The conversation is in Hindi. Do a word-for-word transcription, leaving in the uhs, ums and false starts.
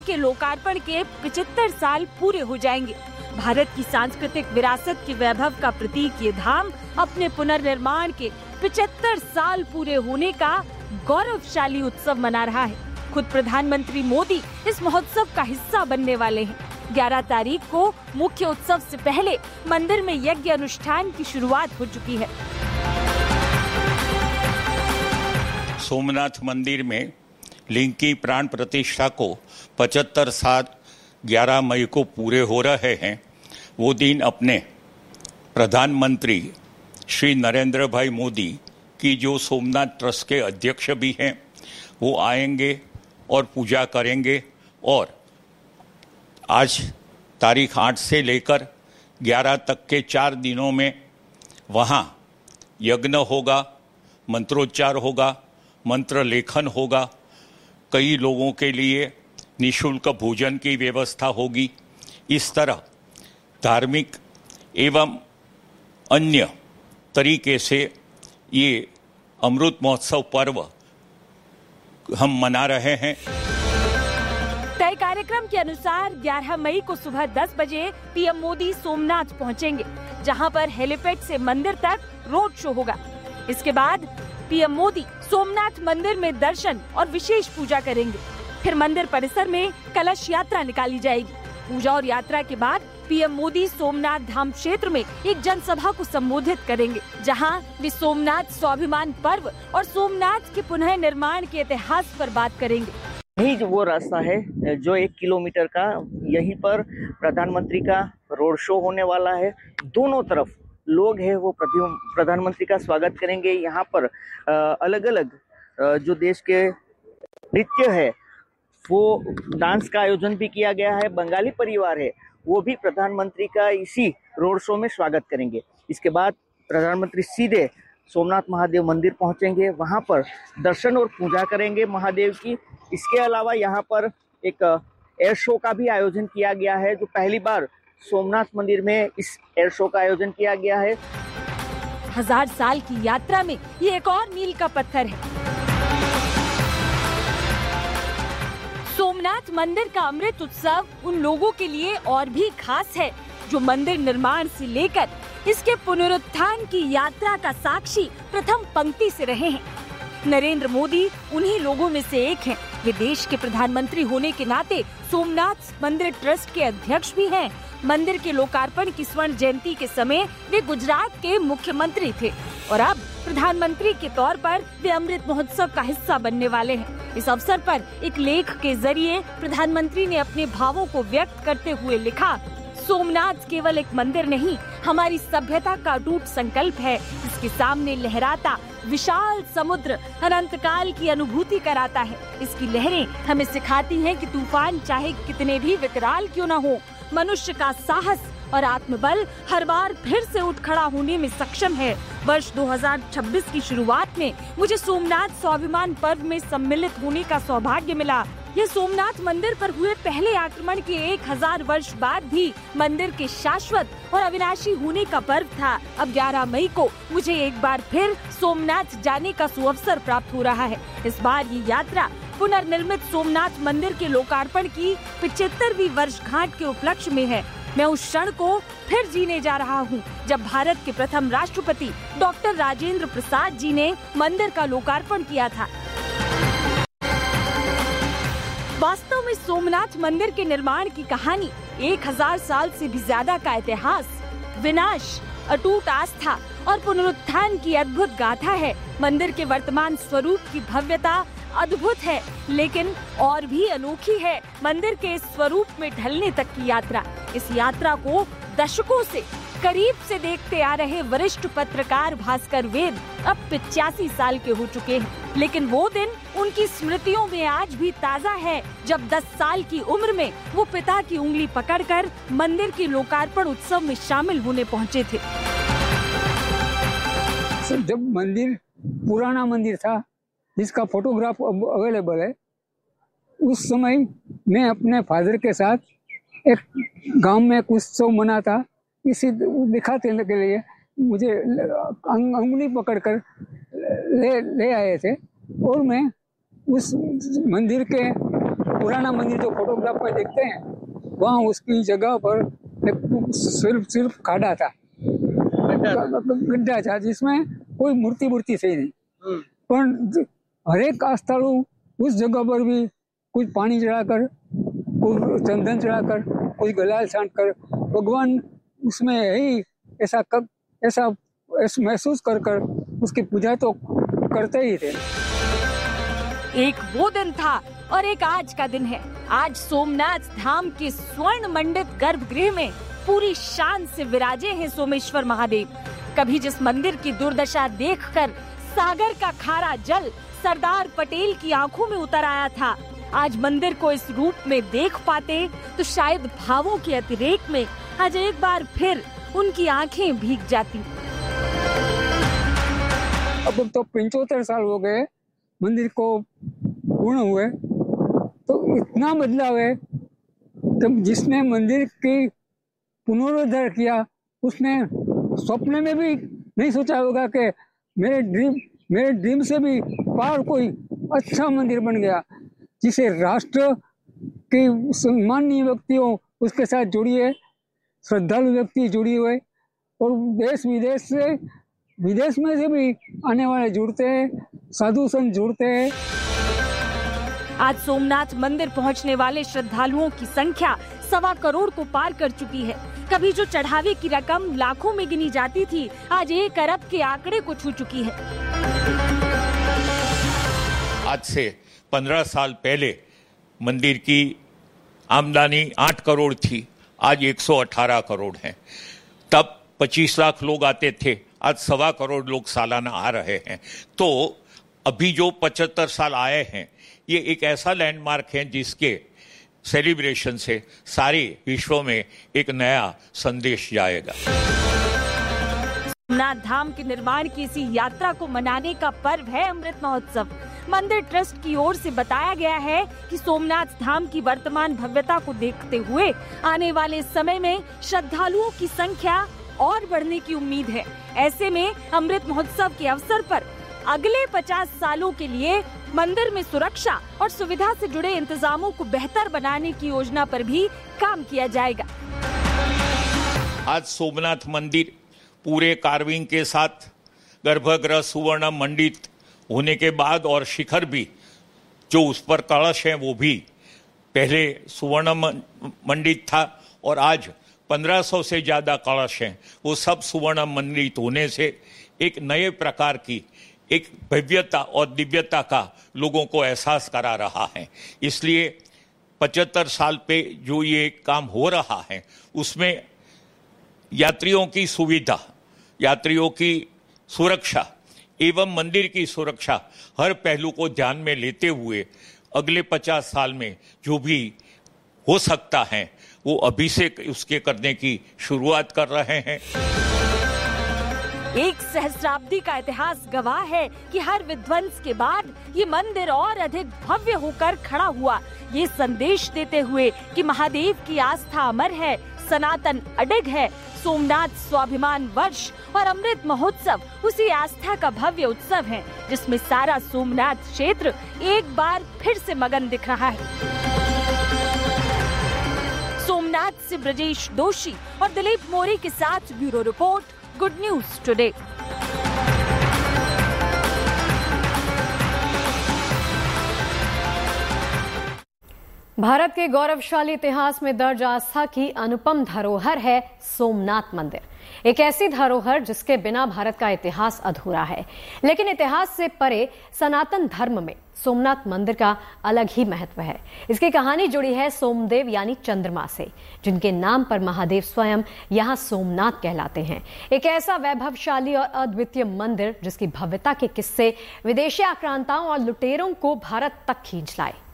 के लोकार्पण के पचहत्तर साल पूरे हो जाएंगे। भारत की सांस्कृतिक विरासत के वैभव का प्रतीक ये धाम अपने पुनर्निर्माण के पचहत्तर साल पूरे होने का गौरवशाली उत्सव मना रहा है। खुद प्रधानमंत्री मोदी इस महोत्सव का हिस्सा बनने वाले हैं। ग्यारह तारीख को मुख्य उत्सव से पहले मंदिर में यज्ञ अनुष्ठान की शुरुआत हो चुकी है। सोमनाथ मंदिर में लिंग की प्राण प्रतिष्ठा को पचहत्तर साल ग्यारह मई को पूरे हो रहे हैं। वो दिन अपने प्रधानमंत्री श्री नरेंद्र भाई मोदी की जो सोमनाथ ट्रस्ट के अध्यक्ष भी हैं, वो आएंगे और पूजा करेंगे। और आज तारीख आठ से लेकर ग्यारह तक के चार दिनों में वहाँ यज्ञ होगा, मंत्रोच्चार होगा, मंत्र लेखन होगा। कई लोगों के लिए निःशुल्क भोजन की व्यवस्था होगी। इस तरह धार्मिक एवं अन्य तरीके से ये अमृत महोत्सव पर्व हम मना रहे हैं। तय कार्यक्रम के अनुसार ग्यारह मई को सुबह दस बजे पीएम मोदी सोमनाथ पहुंचेंगे, जहां पर हेलीपैड से मंदिर तक रोड शो होगा। इसके बाद पीएम मोदी सोमनाथ मंदिर में दर्शन और विशेष पूजा करेंगे। फिर मंदिर परिसर में कलश यात्रा निकाली जाएगी। पूजा और यात्रा के बाद पीएम मोदी सोमनाथ धाम क्षेत्र में एक जनसभा को संबोधित करेंगे, जहां वे सोमनाथ स्वाभिमान पर्व और सोमनाथ के पुनः निर्माण के इतिहास पर बात करेंगे। यही जो वो रास्ता है जो एक किलोमीटर का, यहीं पर प्रधानमंत्री का रोड शो होने वाला है। दोनों तरफ लोग हैं वो प्रधानमंत्री का स्वागत करेंगे। यहाँ पर अलग अलग जो देश के नृत्य है वो डांस का आयोजन भी किया गया है। बंगाली परिवार है वो भी प्रधानमंत्री का इसी रोड शो में स्वागत करेंगे। इसके बाद प्रधानमंत्री सीधे सोमनाथ महादेव मंदिर पहुंचेंगे, वहां पर दर्शन और पूजा करेंगे महादेव की। इसके अलावा यहाँ पर एक एयर शो का भी आयोजन किया गया है, जो पहली बार सोमनाथ मंदिर में इस एयर शो का आयोजन किया गया है। हजार साल की यात्रा में ये एक और मील का पत्थर है। सोमनाथ मंदिर का अमृत उत्सव उन लोगों के लिए और भी खास है जो मंदिर निर्माण से लेकर इसके पुनरुत्थान की यात्रा का साक्षी प्रथम पंक्ति से रहे हैं। नरेंद्र मोदी उन्हीं लोगों में से एक हैं। वे देश के प्रधानमंत्री होने के नाते सोमनाथ मंदिर ट्रस्ट के अध्यक्ष भी हैं। मंदिर के लोकार्पण की स्वर्ण जयंती के समय वे गुजरात के मुख्यमंत्री थे और अब प्रधानमंत्री के तौर पर वे अमृत महोत्सव का हिस्सा बनने वाले हैं। इस अवसर पर एक लेख के जरिए प्रधानमंत्री ने अपने भावों को व्यक्त करते हुए लिखा, सोमनाथ केवल एक मंदिर नहीं, हमारी सभ्यता का अटूट संकल्प है। इसके सामने लहराता विशाल समुद्र अनंत काल की अनुभूति कराता है। इसकी लहरें हमें सिखाती हैं कि तूफान चाहे कितने भी विकराल क्यों न हो, मनुष्य का साहस और आत्मबल हर बार फिर से उठ खड़ा होने में सक्षम है। वर्ष दो हज़ार छब्बीस की शुरुआत में मुझे सोमनाथ स्वाभिमान पर्व में सम्मिलित होने का सौभाग्य मिला। यह सोमनाथ मंदिर पर हुए पहले आक्रमण के एक हजार वर्ष बाद भी मंदिर के शाश्वत और अविनाशी होने का पर्व था। अब ग्यारह मई को मुझे एक बार फिर सोमनाथ जाने का सुअवसर प्राप्त हो रहा है। इस बार ये यात्रा पुनर्निर्मित सोमनाथ मंदिर के लोकार्पण की पचहत्तरवीं वर्षगांठ के उपलक्ष्य में है। मैं उस क्षण को फिर जीने जा रहा हूँ जब भारत के प्रथम राष्ट्रपति डॉक्टर राजेंद्र प्रसाद जी ने मंदिर का लोकार्पण किया था। वास्तव में सोमनाथ मंदिर के निर्माण की कहानी एक हजार साल से भी ज्यादा का इतिहास, विनाश, अटूट आस्था और पुनरुत्थान की अद्भुत गाथा है। मंदिर के वर्तमान स्वरूप की भव्यता अद्भुत है, लेकिन और भी अनोखी है मंदिर के इस स्वरूप में ढलने तक की यात्रा। इस यात्रा को दशकों से करीब से देखते आ रहे वरिष्ठ पत्रकार भास्कर वेद अब पिचासी साल के हो चुके हैं, लेकिन वो दिन उनकी स्मृतियों में आज भी ताजा है जब दस साल की उम्र में वो पिता की उंगली पकड़कर मंदिर के लोकार्पण उत्सव में शामिल होने पहुंचे थे। जब मंदिर पुराना मंदिर था जिसका फोटोग्राफ अवेलेबल है, उस समय मैं अपने फादर के साथ एक गांव में एक उत्सव मना था। इसी दिखाते के लिए मुझे अंगुली पकड़कर ले ले आए थे और मैं उस मंदिर के पुराना मंदिर जो फोटोग्राफ पर देखते हैं, वहाँ उसकी जगह पर एक सिर्फ सिर्फ खाड़ा था, गड्ढा था, जिसमें कोई मूर्ति मूर्ति थी नहीं। पर हरेक आस्थालु उस जगह पर भी कुछ पानी चढ़ाकर, कुछ चंदन चढ़ाकर, कुछ गुलाल छांट कर भगवान उसमें ही ऐसा कब ऐसा महसूस कर कर उसकी पूजा तो करते ही थे। एक वो दिन था और एक आज का दिन है। आज सोमनाथ धाम के स्वर्ण मंडित गर्भगृह में पूरी शान से विराजे हैं सोमेश्वर महादेव। कभी जिस मंदिर की दुर्दशा देखकर सागर का खारा जल सरदार पटेल की आंखों में उतर आया था, आज मंदिर को इस रूप में देख पाते तो शायद भावों के अतिरेक में आज एक बार फिर उनकी आंखें भीग जाती। अब तो पंचोत्तर साल हो गए मंदिर को पूर्ण हुए, तो इतना बदलाव है। तब जिसने मंदिर की पुनरुद्धार किया उसने स्वप्न में भी नहीं सोचा होगा कि मेरे ड्रीम मेरे ड्रीम से भी पार कोई अच्छा मंदिर बन गया, जिसे राष्ट्र के सम्माननीय व्यक्तियों उसके साथ जुड़िए, श्रद्धालु व्यक्ति जुड़ी हुए और देश विदेश से विदेश में से भी आने वाले जुड़ते हैं, साधु संत जुड़ते हैं। आज सोमनाथ मंदिर पहुंचने वाले श्रद्धालुओं की संख्या सवा करोड़ को पार कर चुकी है। कभी जो चढ़ावे की रकम लाखों में गिनी जाती थी, आज एक अरब के आंकड़े को छू चुकी है। आज से पंद्रह साल पहले मंदिर की आमदनी आठ करोड़ थी, आज एक सौ अठारह करोड़ है। तब पच्चीस लाख लोग आते थे, आज सवा करोड़ लोग सालाना आ रहे हैं। तो अभी जो पचहत्तर साल आए हैं, ये एक ऐसा लैंडमार्क है जिसके सेलिब्रेशन से सारे विश्व में एक नया संदेश जाएगा। सोमनाथ धाम के निर्माण की इसी यात्रा को मनाने का पर्व है अमृत महोत्सव। मंदिर ट्रस्ट की ओर से बताया गया है कि सोमनाथ धाम की वर्तमान भव्यता को देखते हुए आने वाले समय में श्रद्धालुओं की संख्या और बढ़ने की उम्मीद है। ऐसे में अमृत महोत्सव के अवसर पर अगले पचास सालों के लिए मंदिर में सुरक्षा और सुविधा से जुड़े इंतजामों को बेहतर बनाने की योजना पर भी काम किया जाएगा। आज सोमनाथ मंदिर पूरे कार्विंग के साथ गर्भगृह सुवर्ण मंडित होने के बाद और शिखर भी जो उस पर कलश है वो भी पहले सुवर्ण मंडित था और आज पंद्रह सौ से ज्यादा कलश हैं, वो सब सुवर्ण मंडित होने से एक नए प्रकार की एक भव्यता और दिव्यता का लोगों को एहसास करा रहा है। इसलिए पचहत्तर साल पे जो ये काम हो रहा है उसमें यात्रियों की सुविधा, यात्रियों की सुरक्षा एवं मंदिर की सुरक्षा हर पहलू को ध्यान में लेते हुए अगले पचास साल में जो भी हो सकता है वो अभी से उसके करने की शुरुआत कर रहे हैं। एक सहस्राब्दी का इतिहास गवाह है कि हर विध्वंस के बाद ये मंदिर और अधिक भव्य होकर खड़ा हुआ, ये संदेश देते हुए कि महादेव की आस्था अमर है, सनातन अडिग है। सोमनाथ स्वाभिमान वर्ष और अमृत महोत्सव उसी आस्था का भव्य उत्सव है, जिसमें सारा सोमनाथ क्षेत्र एक बार फिर से मगन दिख रहा है। सोमनाथ से ब्रजेश दोषी और दिलीप मोरी के साथ bureau report, good news today. Bharat के गौरवशाली इतिहास में दर्ज आस्था की अनुपम धरोहर है सोमनाथ मंदिर। एक ऐसी धरोहर जिसके बिना भारत का इतिहास अधूरा है। लेकिन इतिहास से परे सनातन धर्म में सोमनाथ मंदिर का अलग ही महत्व है। इसकी कहानी जुड़ी है सोमदेव यानी चंद्रमा से, जिनके नाम पर महादेव स्वयं यहाँ सोमनाथ कहलाते हैं। एक ऐसा वैभवशाली और अद्वितीय मंदिर जिसकी भव्यता के किस्से विदेशी आक्रांताओं और लुटेरों को भारत तक खींच लाए।